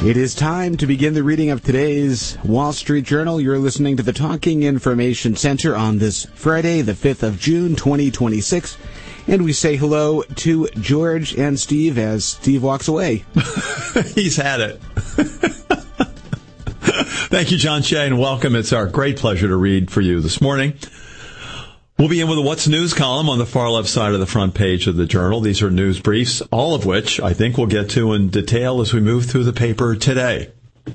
It is time to begin the reading of today's Wall Street Journal. You're listening to the Talking Information Center on this Friday, the 5th of June, 2026. And we say hello to George and Steve as Steve walks away. He's had it. Thank you, John Shea, and welcome. It's our great pleasure to read for you this morning. We'll begin with a What's News column on the far left side of the front page of the Journal. These are news briefs, all of which I think we'll get to in detail as we move through the paper today.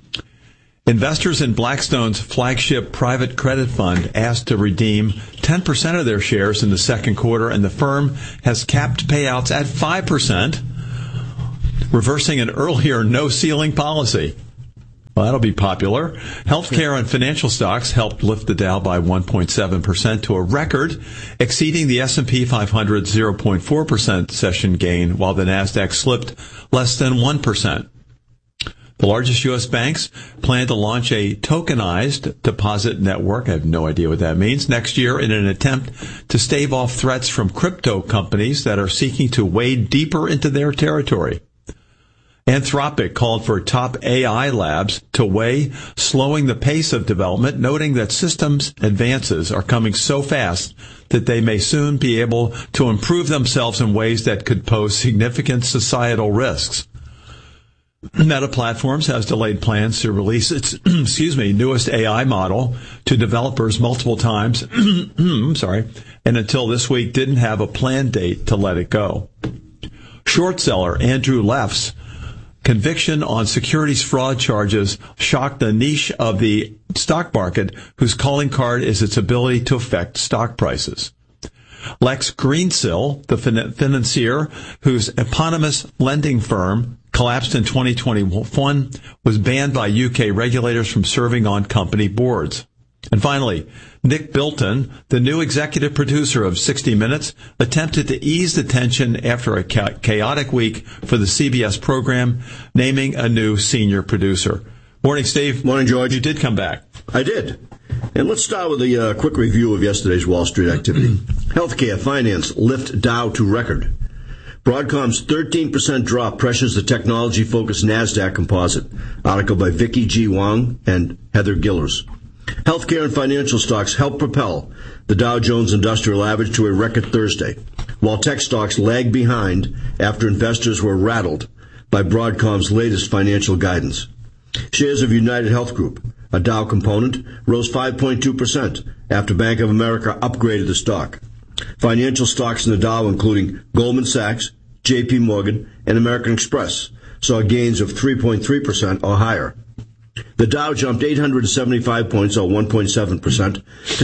Investors in Blackstone's flagship private credit fund asked to redeem 10% of their shares in the second quarter, and the firm has capped payouts at 5%, reversing an earlier no-ceiling policy. Well, that'll be popular. Healthcare and financial stocks helped lift the Dow by 1.7% to a record, exceeding the S&P 500's 0.4% session gain, while the Nasdaq slipped less than 1%. The largest U.S. banks plan to launch a tokenized deposit network, I have no idea what that means, next year in an attempt to stave off threats from crypto companies that are seeking to wade deeper into their territory. Anthropic called for top AI labs to weigh slowing the pace of development, noting that systems advances are coming so fast that they may soon be able to improve themselves in ways that could pose significant societal risks. Meta Platforms has delayed plans to release its newest AI model to developers multiple times, and until this week didn't have a planned date to let it go. Short seller Andrew Leff's conviction on securities fraud charges shocked the niche of the stock market, whose calling card is its ability to affect stock prices. Lex Greensill, the financier whose eponymous lending firm collapsed in 2021, was banned by UK regulators from serving on company boards. And finally, Nick Bilton, the new executive producer of 60 Minutes, attempted to ease the tension after a chaotic week for the CBS program, naming a new senior producer. Morning, Steve. Morning, George. You did come back. I did. And let's start with a quick review of yesterday's Wall Street activity. Healthcare finance lift Dow to record. Broadcom's 13% drop pressures the technology-focused NASDAQ composite. Article by Vicky G. Wong and Heather Gillers. Healthcare and financial stocks helped propel the Dow Jones Industrial Average to a record Thursday, while tech stocks lagged behind after investors were rattled by Broadcom's latest financial guidance. Shares of United Health Group, a Dow component, rose 5.2% after Bank of America upgraded the stock. Financial stocks in the Dow, including Goldman Sachs, J.P. Morgan, and American Express, saw gains of 3.3% or higher. The Dow jumped 875 points, or 1.7%, to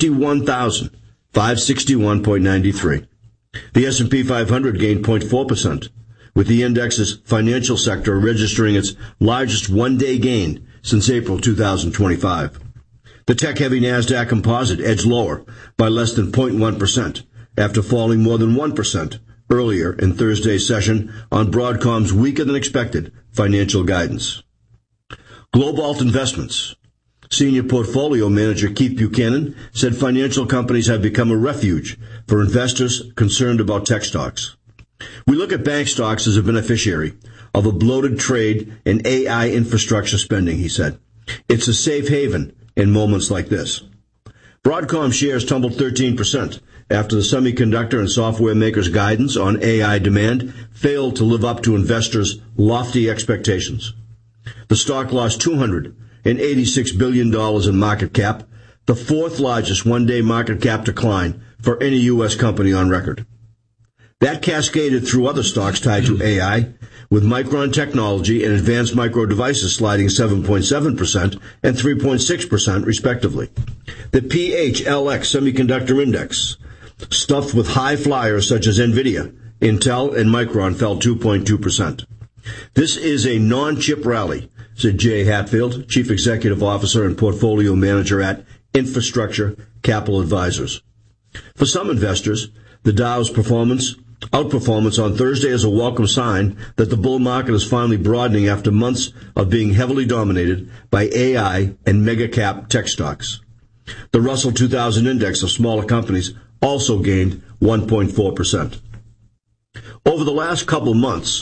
51,561.93. The S&P 500 gained 0.4%, with the index's financial sector registering its largest one-day gain since April 2025. The tech-heavy NASDAQ composite edged lower by less than 0.1% after falling more than 1% earlier in Thursday's session on Broadcom's weaker-than-expected financial guidance. Globalt Investments. Senior portfolio manager Keith Buchanan said financial companies have become a refuge for investors concerned about tech stocks. We look at bank stocks as a beneficiary of a bloated trade in AI infrastructure spending, he said. It's a safe haven in moments like this. Broadcom shares tumbled 13% after the semiconductor and software makers' guidance on AI demand failed to live up to investors' lofty expectations. The stock lost $286 billion in market cap, the fourth largest one-day market cap decline for any U.S. company on record. That cascaded through other stocks tied to AI, with Micron Technology and Advanced Micro Devices sliding 7.7% and 3.6% respectively. The PHLX Semiconductor Index, stuffed with high flyers such as NVIDIA, Intel, and Micron, fell 2.2%. This is a non-chip rally, said Jay Hatfield, Chief Executive Officer and Portfolio Manager at Infrastructure Capital Advisors. For some investors, the Dow's outperformance on Thursday is a welcome sign that the bull market is finally broadening after months of being heavily dominated by AI and mega-cap tech stocks. The Russell 2000 index of smaller companies also gained 1.4%. Over the last couple of months,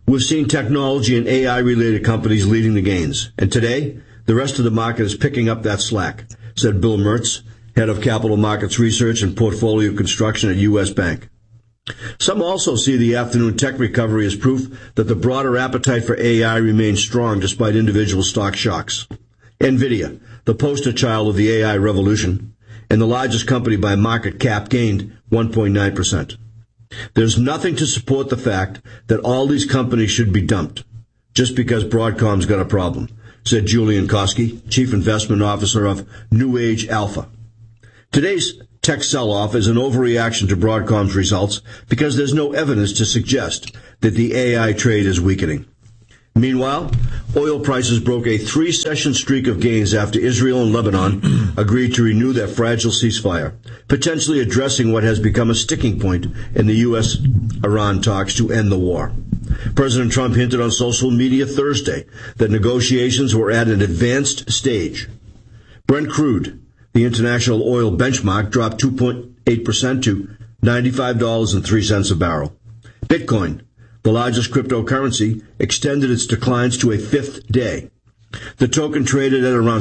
We've seen technology and AI-related companies leading the gains, and today, the rest of the market is picking up that slack, said Bill Mertz, head of capital markets research and portfolio construction at U.S. Bank. Some also see the afternoon tech recovery as proof that the broader appetite for AI remains strong despite individual stock shocks. NVIDIA, the poster child of the AI revolution, and the largest company by market cap, gained 1.9%. There's nothing to support the fact that all these companies should be dumped just because Broadcom's got a problem, said Julian Koski, Chief Investment Officer of New Age Alpha. Today's tech sell-off is an overreaction to Broadcom's results because there's no evidence to suggest that the AI trade is weakening. Meanwhile, oil prices broke a 3-session streak of gains after Israel and Lebanon agreed to renew their fragile ceasefire, potentially addressing what has become a sticking point in the U.S.-Iran talks to end the war. President Trump hinted on social media Thursday that negotiations were at an advanced stage. Brent crude, the international oil benchmark, dropped 2.8% to $95.03 a barrel. Bitcoin, the largest cryptocurrency, extended its declines to a 5th day. The token traded at around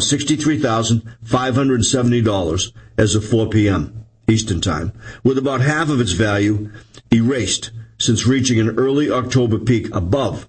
$63,570 as of 4 p.m. Eastern Time, with about half of its value erased since reaching an early October peak above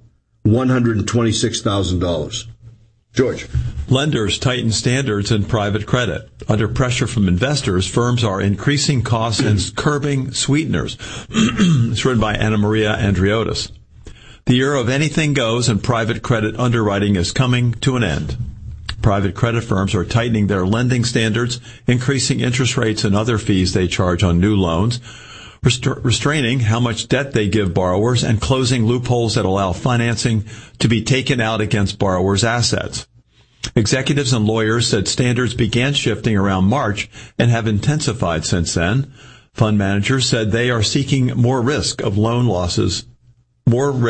$126,000. George. Lenders tighten standards in private credit. Under pressure from investors, firms are increasing costs and curbing sweeteners. It's written by Anna Maria Andriotis. The era of anything goes and private credit underwriting is coming to an end. Private credit firms are tightening their lending standards, increasing interest rates and other fees they charge on new loans, restraining how much debt they give borrowers, and closing loopholes that allow financing to be taken out against borrowers' assets. Executives and lawyers said standards began shifting around March and have intensified since then. Fund managers said they are seeking more risk of loan losses in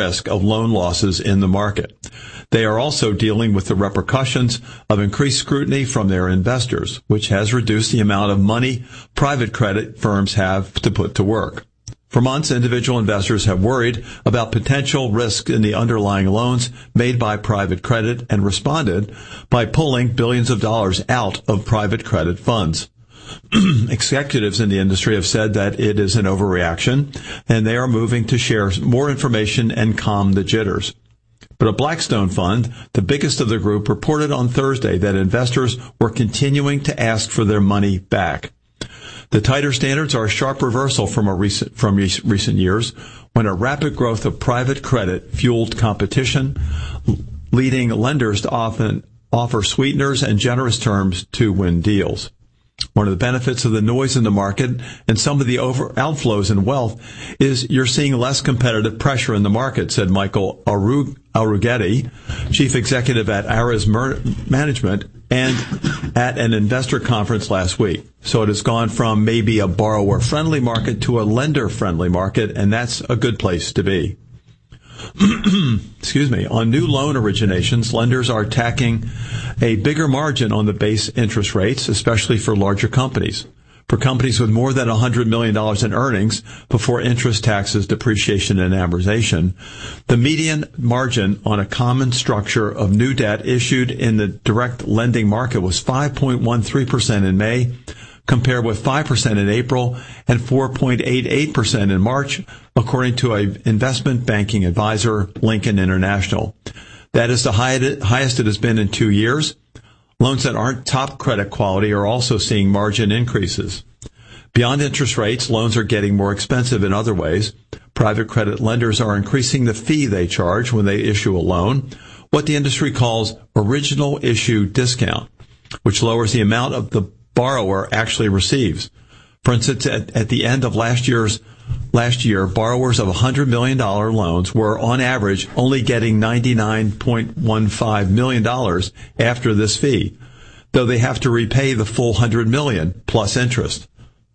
the market. They are also dealing with the repercussions of increased scrutiny from their investors, which has reduced the amount of money private credit firms have to put to work. For months, individual investors have worried about potential risk in the underlying loans made by private credit and responded by pulling billions of dollars out of private credit funds. Executives in the industry have said that it is an overreaction, and they are moving to share more information and calm the jitters. But a Blackstone fund, the biggest of the group, reported on Thursday that investors were continuing to ask for their money back. The tighter standards are a sharp reversal from recent years, when a rapid growth of private credit fueled competition, leading lenders to often offer sweeteners and generous terms to win deals. One of the benefits of the noise in the market and some of the outflows in wealth is you're seeing less competitive pressure in the market, said Michael Arougheti, chief executive at Ares Management, and at an investor conference last week. So it has gone from maybe a borrower-friendly market to a lender-friendly market, and that's a good place to be. Excuse me. On new loan originations, lenders are tacking a bigger margin on the base interest rates, especially for larger companies. For companies with more than $100 million in earnings before interest, taxes, depreciation, and amortization, the median margin on a common structure of new debt issued in the direct lending market was 5.13% in May, compared with 5% in April and 4.88% in March, according to an investment banking advisor, Lincoln International. That is the highest it has been in 2 years. Loans that aren't top credit quality are also seeing margin increases. Beyond interest rates, loans are getting more expensive in other ways. Private credit lenders are increasing the fee they charge when they issue a loan, what the industry calls original issue discount, which lowers the amount of the borrower actually receives. For instance, at the end of last year, borrowers of $100 million loans were, on average, only getting $99.15 million after this fee, though they have to repay the full $100 million plus interest.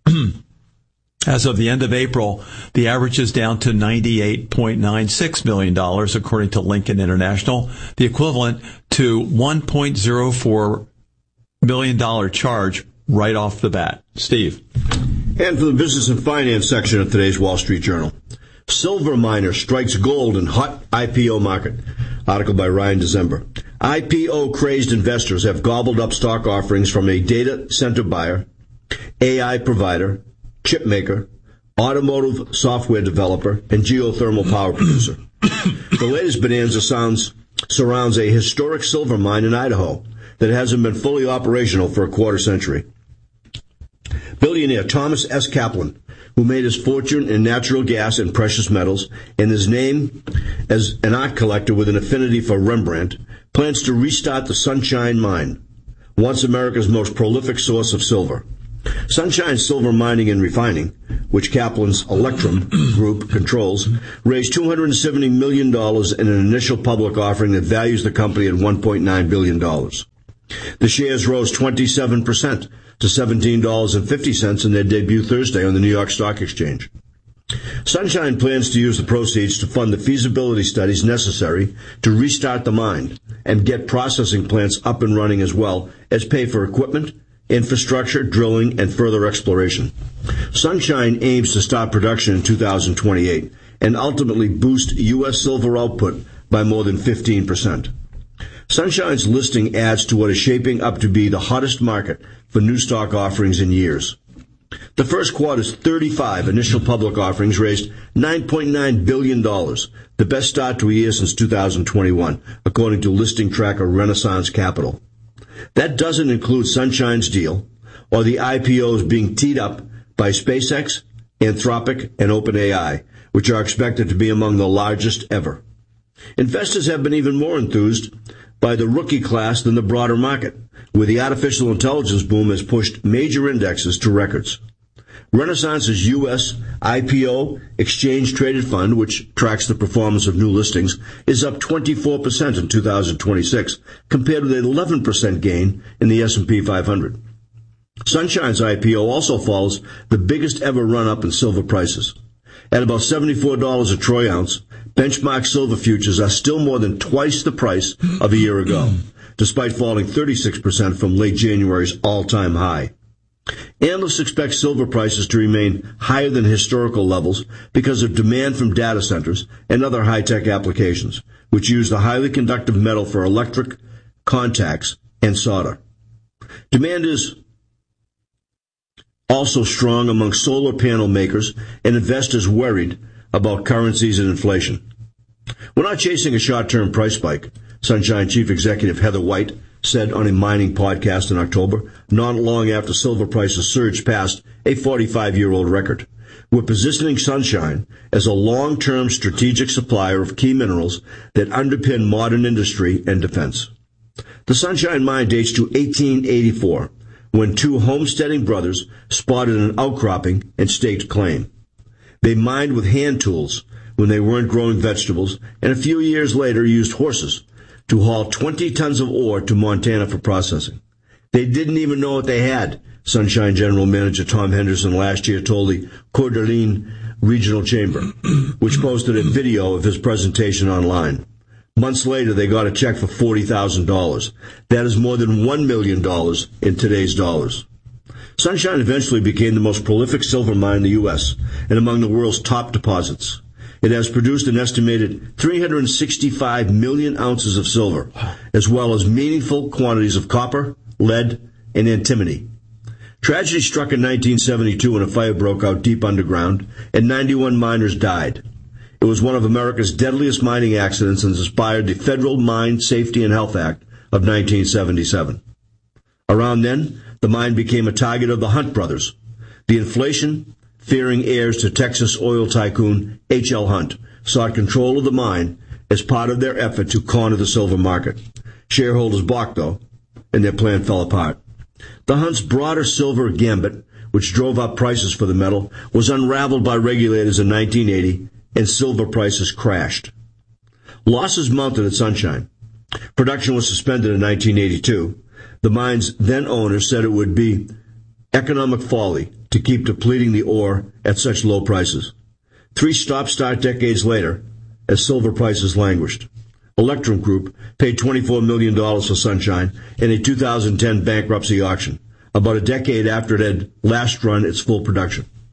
As of the end of April, the average is down to $98.96 million, according to Lincoln International, the equivalent to $1.04 million charge right off the bat. Steve. And for the business and finance section of today's Wall Street Journal, Silver miner strikes gold in hot IPO market. Article by Ryan December. IPO-crazed investors have gobbled up stock offerings from a data center buyer, AI provider, chip maker, automotive software developer, and geothermal power producer. The latest bonanza surrounds a historic silver mine in Idaho that hasn't been fully operational for a quarter century. Billionaire Thomas S. Kaplan, who made his fortune in natural gas and precious metals, and his name as an art collector with an affinity for Rembrandt, plans to restart the Sunshine Mine, once America's most prolific source of silver. Sunshine Silver Mining and Refining, which Kaplan's Electrum Group controls, raised $270 million in an initial public offering that values the company at $1.9 billion. The shares rose 27% to $17.50 in their debut Thursday on the New York Stock Exchange. Sunshine plans to use the proceeds to fund the feasibility studies necessary to restart the mine and get processing plants up and running, as well as pay for equipment, infrastructure, drilling, and further exploration. Sunshine aims to start production in 2028 and ultimately boost U.S. silver output by more than 15%. Sunshine's listing adds to what is shaping up to be the hottest market for new stock offerings in years. The first quarter's 35 initial public offerings raised $9.9 billion, the best start to a year since 2021, according to listing tracker Renaissance Capital. That doesn't include Sunshine's deal or the IPOs being teed up by SpaceX, Anthropic, and OpenAI, which are expected to be among the largest ever. Investors have been even more enthused by the rookie class than the broader market, where the artificial intelligence boom has pushed major indexes to records. Renaissance's U.S. IPO exchange-traded fund, which tracks the performance of new listings, is up 24% in 2026, compared with an 11% gain in the S&P 500. Sunshine's IPO also follows the biggest ever run-up in silver prices. At about $74 a troy ounce, benchmark silver futures are still more than twice the price of a year ago, despite falling 36% from late January's all-time high. Analysts expect silver prices to remain higher than historical levels because of demand from data centers and other high-tech applications, which use the highly conductive metal for electric contacts and solder. Demand is also strong among solar panel makers and investors worried about currencies and inflation. We're not chasing a short-term price spike, Sunshine Chief Executive Heather White said on a mining podcast in October, not long after silver prices surged past a 45-year-old record. We're positioning Sunshine as a long-term strategic supplier of key minerals that underpin modern industry and defense. The Sunshine Mine dates to 1884, when two homesteading brothers spotted an outcropping and staked claim. They mined with hand tools when they weren't growing vegetables, and a few years later used horses to haul 20 tons of ore to Montana for processing. They didn't even know what they had, Sunshine General Manager Tom Henderson last year told the Coeur d'Alene Regional Chamber, which posted a video of his presentation online. Months later, they got a check for $40,000. That is more than $1 million in today's dollars. Sunshine eventually became the most prolific silver mine in the U.S. and among the world's top deposits. It has produced an estimated 365 million ounces of silver, as well as meaningful quantities of copper, lead, and antimony. Tragedy struck in 1972 when a fire broke out deep underground, and 91 miners died. It was one of America's deadliest mining accidents and inspired the Federal Mine Safety and Health Act of 1977. Around then, the mine became a target of the Hunt brothers. The inflation-fearing heirs to Texas oil tycoon H.L. Hunt sought control of the mine as part of their effort to corner the silver market. Shareholders balked, though, and their plan fell apart. The Hunts' broader silver gambit, which drove up prices for the metal, was unraveled by regulators in 1980, and silver prices crashed. Losses mounted at Sunshine. Production was suspended in 1982. The mine's then owner said it would be economic folly to keep depleting the ore at such low prices. 3 stop-start decades later, as silver prices languished, Electrum Group paid $24 million for Sunshine in a 2010 bankruptcy auction, about a decade after it had last run its full production.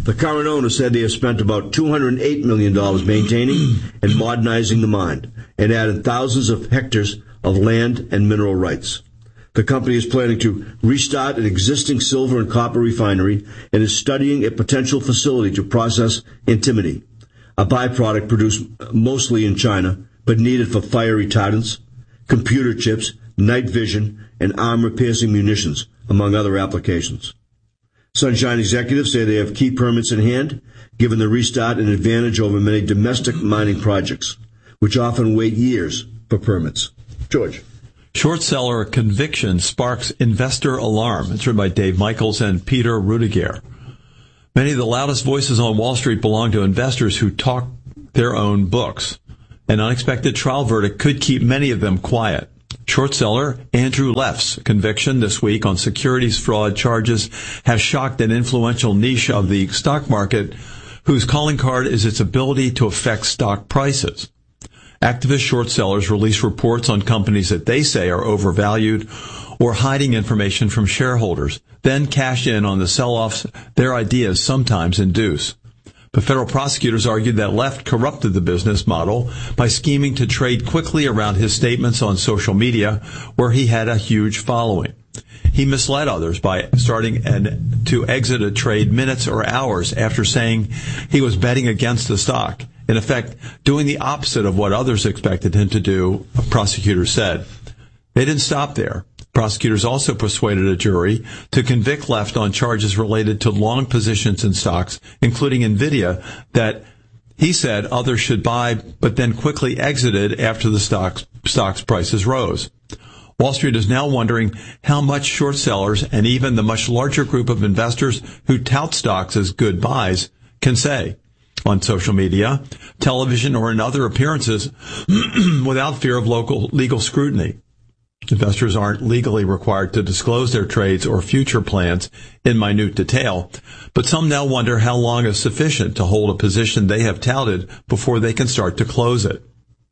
The current owner said they have spent about $208 million maintaining and modernizing the mine and added thousands of hectares of land and mineral rights. The company is planning to restart an existing silver and copper refinery and is studying a potential facility to process antimony, a byproduct produced mostly in China, but needed for fire retardants, computer chips, night vision, and armor-piercing munitions, among other applications. Sunshine executives say they have key permits in hand, giving the restart an advantage over many domestic mining projects, which often wait years for permits. George. Short seller conviction sparks investor alarm. It's written by Dave Michaels and Peter Rudiger. Many of the loudest voices on Wall Street belong to investors who talk their own books. An unexpected trial verdict could keep many of them quiet. Short seller Andrew Leff's conviction this week on securities fraud charges has shocked an influential niche of the stock market whose calling card is its ability to affect stock prices. Activist short sellers release reports on companies that they say are overvalued or hiding information from shareholders, then cash in on the sell-offs their ideas sometimes induce. But federal prosecutors argued that Leff corrupted the business model by scheming to trade quickly around his statements on social media, where he had a huge following. He misled others by starting to exit a trade minutes or hours after saying he was betting against the stock, in effect doing the opposite of what others expected him to do, prosecutors said. They didn't stop there. Prosecutors also persuaded a jury to convict Leff on charges related to long positions in stocks, including NVIDIA, that he said others should buy, but then quickly exited after the stock's prices rose. Wall Street is now wondering how much short sellers and even the much larger group of investors who tout stocks as good buys can say on social media, television, or in other appearances without fear of local legal scrutiny. Investors aren't legally required to disclose their trades or future plans in minute detail, but some now wonder how long is sufficient to hold a position they have touted before they can start to close it.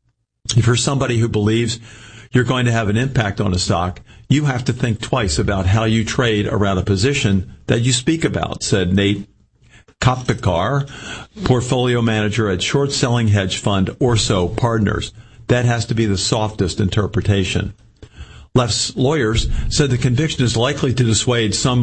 If you're somebody who believes you're going to have an impact on a stock, you have to think twice about how you trade around a position that you speak about, said Nate Kopikar, portfolio manager at short-selling hedge fund Orso Partners. That has to be the softest interpretation. Leff's lawyers said the conviction is likely to dissuade some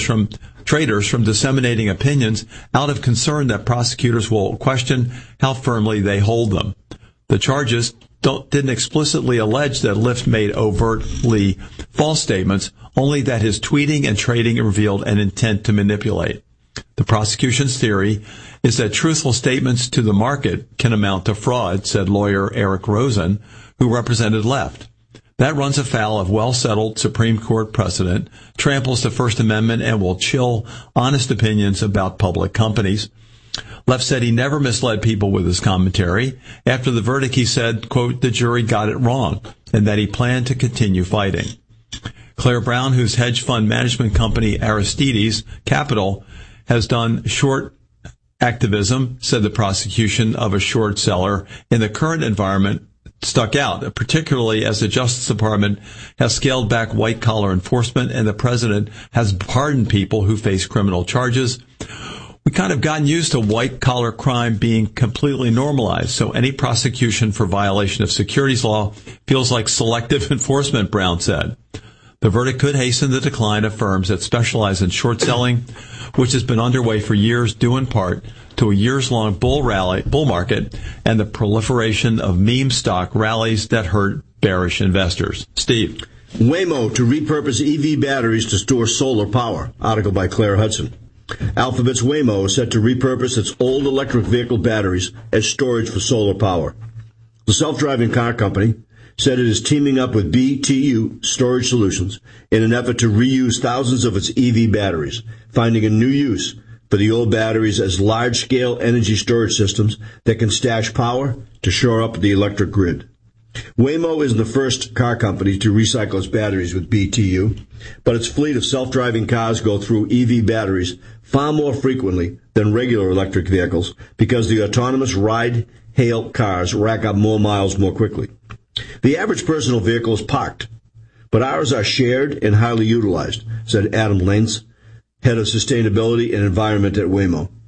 traders from disseminating opinions out of concern that prosecutors will question how firmly they hold them. The charges didn't explicitly allege that Leff made overtly false statements, only that his tweeting and trading revealed an intent to manipulate. The prosecution's theory is that truthful statements to the market can amount to fraud, said lawyer Eric Rosen, who represented Leff. That runs afoul of well-settled Supreme Court precedent, tramples the First Amendment, and will chill honest opinions about public companies. Leff said he never misled people with his commentary. After the verdict, he said, quote, the jury got it wrong, and that he planned to continue fighting. Claire Brown, whose hedge fund management company Aristides Capital has done short activism, said the prosecution of a short seller in the current environment stuck out, particularly as the Justice Department has scaled back white-collar enforcement and the president has pardoned people who face criminal charges. We kind of gotten used to white-collar crime being completely normalized, so any prosecution for violation of securities law feels like selective enforcement, Brown said. The verdict could hasten the decline of firms that specialize in short selling, which has been underway for years, due in part to a years-long bull market and the proliferation of meme stock rallies that hurt bearish investors. Steve. Waymo to repurpose EV batteries to store solar power. Article by Claire Hudson. Alphabet's Waymo is set to repurpose its old electric vehicle batteries as storage for solar power. The self-driving car company said it is teaming up with BTU Storage Solutions in an effort to reuse thousands of its EV batteries, finding a new use for the old batteries as large-scale energy storage systems that can stash power to shore up the electric grid. Waymo isn't the first car company to recycle its batteries with BTU, but its fleet of self-driving cars go through EV batteries far more frequently than regular electric vehicles because the autonomous ride-hail cars rack up more miles more quickly. The average personal vehicle is parked, but ours are shared and highly utilized, said Adam Lentz, head of sustainability and environment at Waymo.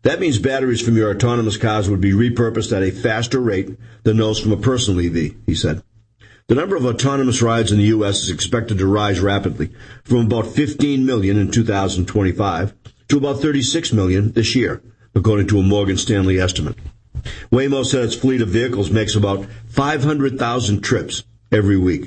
That means batteries from your autonomous cars would be repurposed at a faster rate than those from a personal EV, he said. The number of autonomous rides in the U.S. is expected to rise rapidly, from about 15 million in 2025 to about 36 million this year, according to a Morgan Stanley estimate. Waymo said its fleet of vehicles makes about 500,000 trips every week.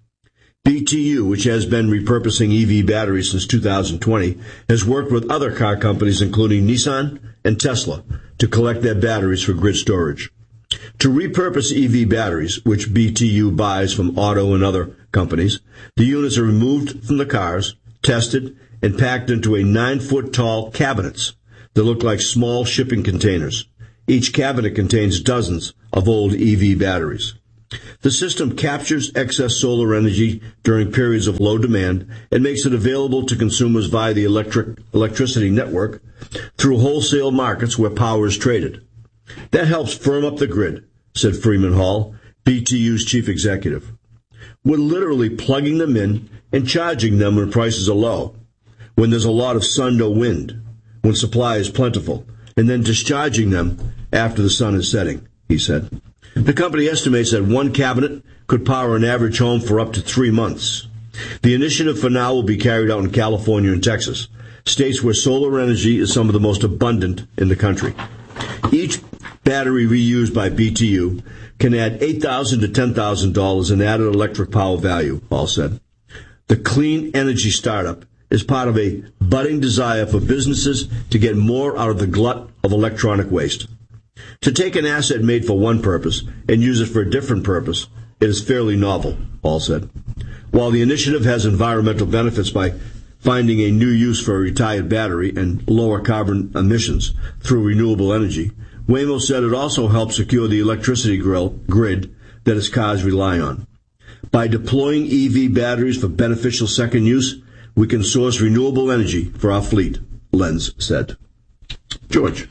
BTU, which has been repurposing EV batteries since 2020, has worked with other car companies, including Nissan and Tesla, to collect their batteries for grid storage. To repurpose EV batteries, which BTU buys from auto and other companies, the units are removed from the cars, tested, and packed into a 9-foot-tall cabinets that look like small shipping containers. Each cabinet contains dozens of old EV batteries. The system captures excess solar energy during periods of low demand and makes it available to consumers via the electricity network through wholesale markets where power is traded. That helps firm up the grid, said Freeman Hall, BTU's chief executive. We're literally plugging them in and charging them when prices are low, when there's a lot of sun or wind, when supply is plentiful, and then discharging them after the sun is setting, he said. The company estimates that one cabinet could power an average home for up to 3 months. The initiative for now will be carried out in California and Texas, states where solar energy is some of the most abundant in the country. Each battery reused by BTU can add $8,000 to $10,000 in added electric power value, Hall said. The clean energy startup is part of a budding desire for businesses to get more out of the glut of electronic waste. To take an asset made for one purpose and use it for a different purpose, it is fairly novel, Hall said. While the initiative has environmental benefits by finding a new use for a retired battery and lower carbon emissions through renewable energy, Waymo said it also helps secure the electricity grid that its cars rely on. By deploying EV batteries for beneficial second use, we can source renewable energy for our fleet, Lenz said. George.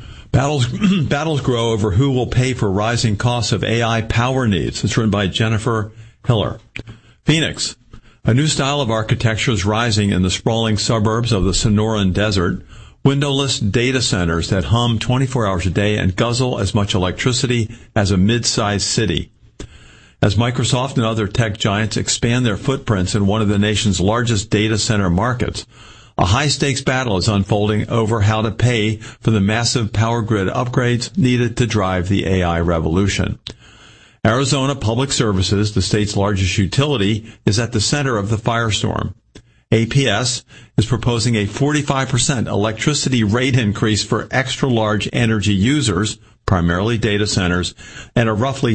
Battles grow over who will pay for rising costs of AI power needs. It's written by Jennifer Hiller. Phoenix. A new style of architecture is rising in the sprawling suburbs of the Sonoran Desert. Windowless data centers that hum 24 hours a day and guzzle as much electricity as a mid-sized city. As Microsoft and other tech giants expand their footprints in one of the nation's largest data center markets, a high-stakes battle is unfolding over how to pay for the massive power grid upgrades needed to drive the AI revolution. Arizona Public Services, the state's largest utility, is at the center of the firestorm. APS is proposing a 45% electricity rate increase for extra-large energy users, primarily data centers, and a roughly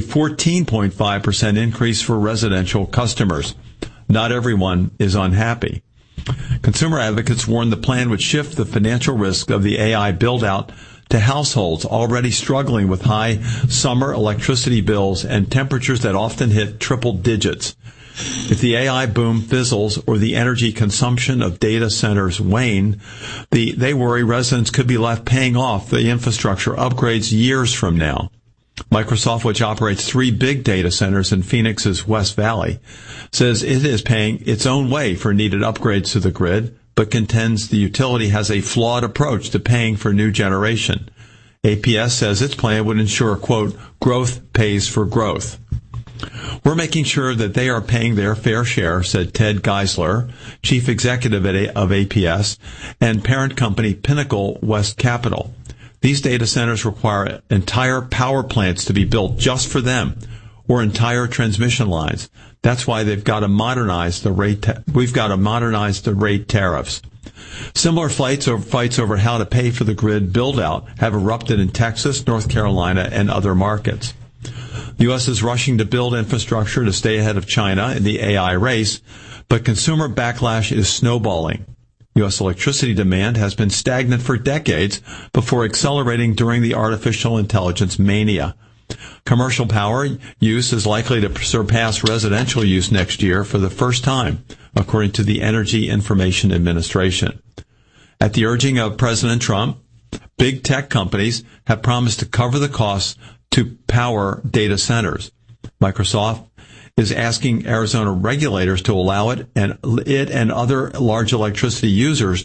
14.5% increase for residential customers. Not everyone is unhappy. Consumer advocates warn the plan would shift the financial risk of the AI build-out to households already struggling with high summer electricity bills and temperatures that often hit triple digits. If the AI boom fizzles or the energy consumption of data centers wane, they worry residents could be left paying off the infrastructure upgrades years from now. Microsoft, which operates 3 big data centers in Phoenix's West Valley, says it is paying its own way for needed upgrades to the grid, but contends the utility has a flawed approach to paying for new generation. APS says its plan would ensure, quote, growth pays for growth. We're making sure that they are paying their fair share, said Ted Geisler, chief executive of APS, and parent company Pinnacle West Capital. These data centers require entire power plants to be built just for them, or entire transmission lines. That's why they've got to modernize the rate. We've got to modernize the rate tariffs. Similar fights over how to pay for the grid build-out have erupted in Texas, North Carolina, and other markets. The U.S. is rushing to build infrastructure to stay ahead of China in the AI race, but consumer backlash is snowballing. U.S. electricity demand has been stagnant for decades before accelerating during the artificial intelligence mania. Commercial power use is likely to surpass residential use next year for the first time, according to the Energy Information Administration. At the urging of President Trump, big tech companies have promised to cover the costs to power data centers. Microsoft is asking Arizona regulators to allow it and other large electricity users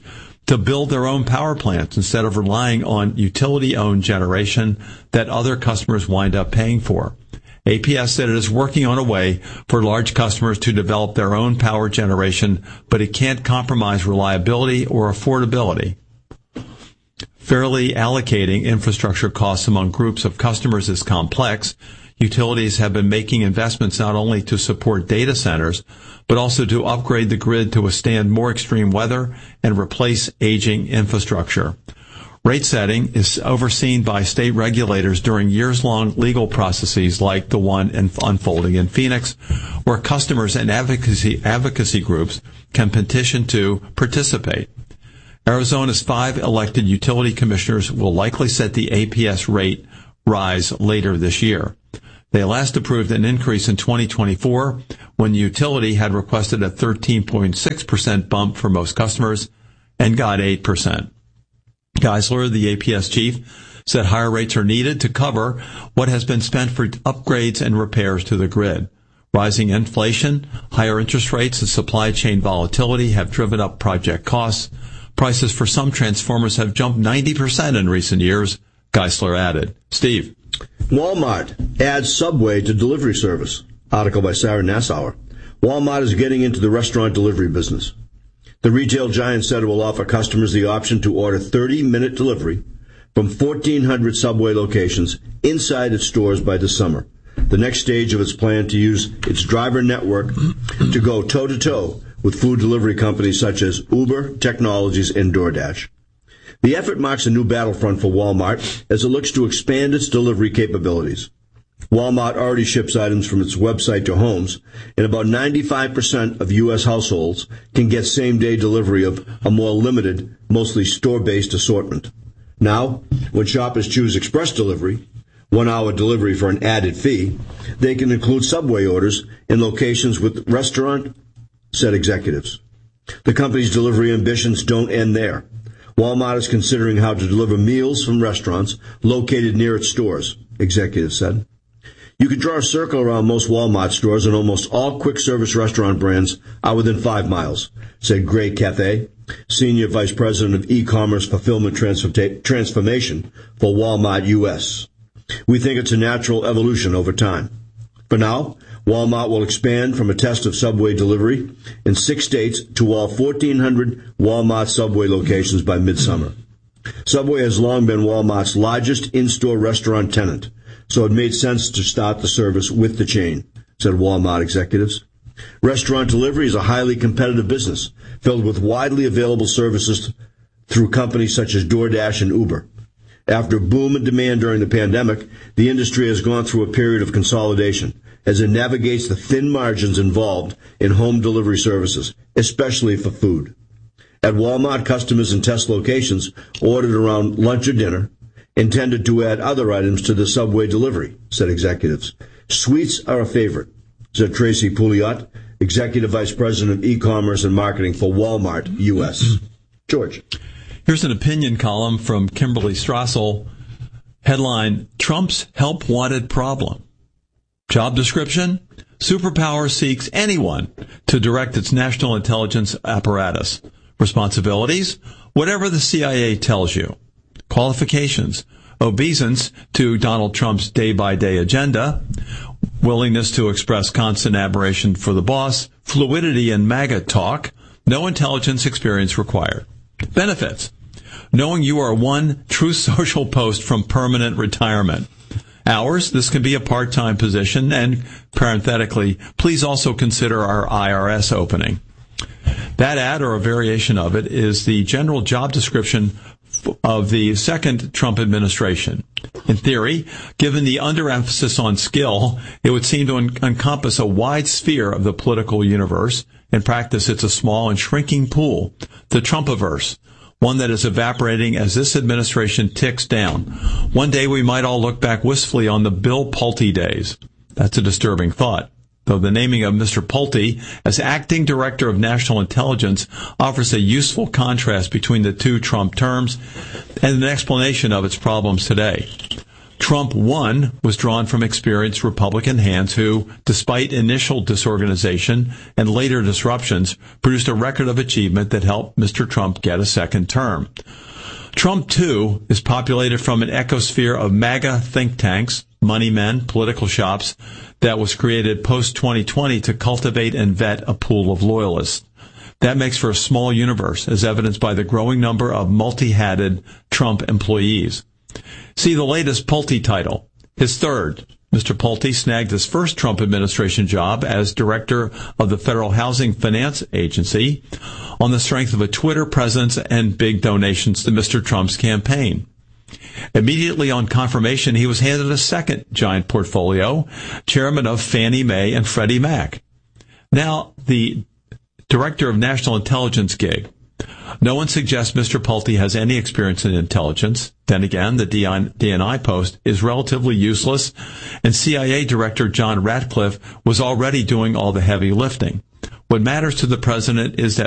to build their own power plants instead of relying on utility-owned generation that other customers wind up paying for. APS said it is working on a way for large customers to develop their own power generation, but it can't compromise reliability or affordability. Fairly allocating infrastructure costs among groups of customers is complex. Utilities have been making investments not only to support data centers, but also to upgrade the grid to withstand more extreme weather and replace aging infrastructure. Rate setting is overseen by state regulators during years-long legal processes like the one unfolding in Phoenix, where customers and advocacy groups can petition to participate. Arizona's 5 elected utility commissioners will likely set the APS rate rise later this year. They last approved an increase in 2024 when the utility had requested a 13.6% bump for most customers and got 8%. Geisler, the APS chief, said higher rates are needed to cover what has been spent for upgrades and repairs to the grid. Rising inflation, higher interest rates, and supply chain volatility have driven up project costs. Prices for some transformers have jumped 90% in recent years, Geisler added. Steve. Walmart adds Subway to delivery service. Article by Sarah Nassauer. Walmart is getting into the restaurant delivery business. The retail giant said it will offer customers the option to order 30-minute delivery from 1,400 Subway locations inside its stores by this summer. The next stage of its plan to use its driver network to go toe-to-toe with food delivery companies such as Uber Technologies and DoorDash. The effort marks a new battlefront for Walmart as it looks to expand its delivery capabilities. Walmart already ships items from its website to homes, and about 95% of U.S. households can get same-day delivery of a more limited, mostly store-based assortment. Now, when shoppers choose express delivery, 1-hour delivery for an added fee, they can include Subway orders in locations with restaurant, said executives. The company's delivery ambitions don't end there. Walmart is considering how to deliver meals from restaurants located near its stores, executives said. You could draw a circle around most Walmart stores, and almost all quick-service restaurant brands are within 5 miles, said Greg Cathay, Senior Vice President of E-Commerce Fulfillment Transformation for Walmart U.S. We think it's a natural evolution over time. For now, Walmart will expand from a test of Subway delivery in 6 states to all 1,400 Walmart Subway locations by midsummer. Subway has long been Walmart's largest in-store restaurant tenant, so it made sense to start the service with the chain, said Walmart executives. Restaurant delivery is a highly competitive business, filled with widely available services through companies such as DoorDash and Uber. After a boom in demand during the pandemic, the industry has gone through a period of consolidation as it navigates the thin margins involved in home delivery services, especially for food. At Walmart, customers in test locations ordered around lunch or dinner, intended to add other items to the Subway delivery, said executives. Sweets are a favorite, said Tracy Pouliot, Executive Vice President of E-Commerce and Marketing for Walmart U.S. George. Here's an opinion column from Kimberly Strassel. Headline, Trump's help wanted problem. Job description, superpower seeks anyone to direct its national intelligence apparatus. Responsibilities, whatever the CIA tells you. Qualifications, obeisance to Donald Trump's day-by-day agenda, willingness to express constant admiration for the boss, fluidity in MAGA talk, no intelligence experience required. Benefits, knowing you are one true social post from permanent retirement. Hours, this can be a part-time position, and parenthetically, please also consider our IRS opening. That ad, or a variation of it, is the general job description of the second Trump administration. In theory, given the underemphasis on skill, it would seem to encompass a wide sphere of the political universe. In practice, it's a small and shrinking pool, the Trumpaverse, one that is evaporating as this administration ticks down. One day we might all look back wistfully on the Bill Pulte days. That's a disturbing thought, though the naming of Mr. Pulte as acting director of national intelligence offers a useful contrast between the two Trump terms and an explanation of its problems today. Trump 1 was drawn from experienced Republican hands who, despite initial disorganization and later disruptions, produced a record of achievement that helped Mr. Trump get a second term. Trump 2 is populated from an ecosphere of MAGA think tanks, money men, political shops, that was created post-2020 to cultivate and vet a pool of loyalists. That makes for a small universe, as evidenced by the growing number of multi-hatted Trump employees. See the latest Pulte title, his third. Mr. Pulte snagged his first Trump administration job as director of the Federal Housing Finance Agency on the strength of a Twitter presence and big donations to Mr. Trump's campaign. Immediately on confirmation, he was handed a second giant portfolio, chairman of Fannie Mae and Freddie Mac. Now, the director of national intelligence gig. No one suggests Mr. Pulte has any experience in intelligence. Then again, the DNI post is relatively useless, and CIA Director John Ratcliffe was already doing all the heavy lifting. What matters to the president is that